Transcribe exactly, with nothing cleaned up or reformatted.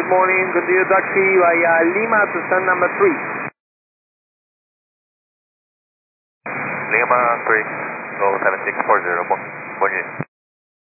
good morning. Continue taxi via Lima to stand number three. Lima three, go seven six four zero, Bonjour.